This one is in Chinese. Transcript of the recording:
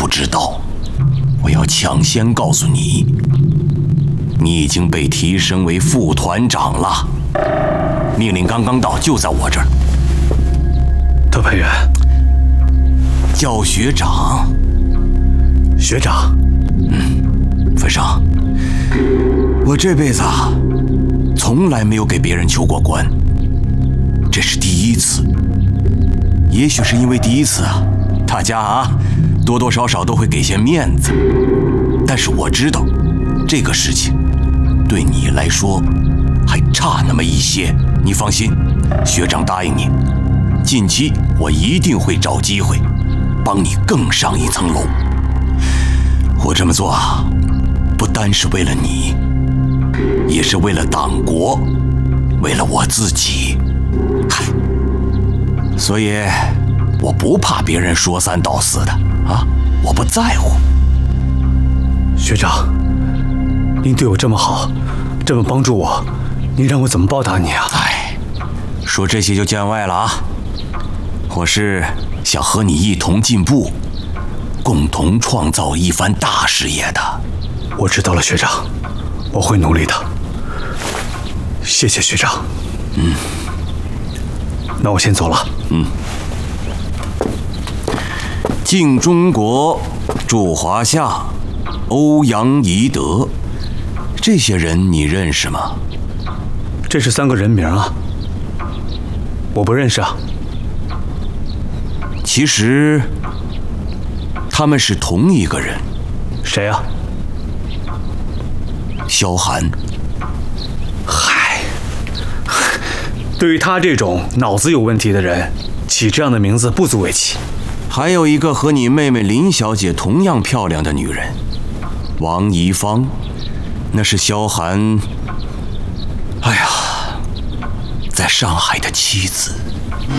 不知道，我要抢先告诉你，你已经被提升为副团长了。命令刚刚到，就在我这儿。 特派员， 叫学长。 学长。 飞升，我这辈子从来没有给别人求过官，这是第一次。也许是因为第一次大家多多少少都会给些面子。但是我知道，这个事情对你来说还差那么一些。你放心，学长答应你，近期我一定会找机会帮你更上一层楼。我这么做不单是为了你，也是为了党国，为了我自己。所以我不怕别人说三道四的我不在乎。 学长，您对我这么好，这么帮助我，您让我怎么报答你啊？ 说这些就见外了我是想和你一同进步，共同创造一番大事业的。 我知道了，学长，我会努力的。谢谢学长。那我先走了。 敬中国，驻华夏，欧阳宜德，这些人你认识吗？ 这是3个人名啊。我不认识啊。 其实他们是同一个人。 谁啊？ 萧寒。 对于他这种脑子有问题的人，起这样的名字不足为奇。 还有一个和你妹妹林小姐同样漂亮的女人，王宜芳，那是萧寒，在上海的妻子。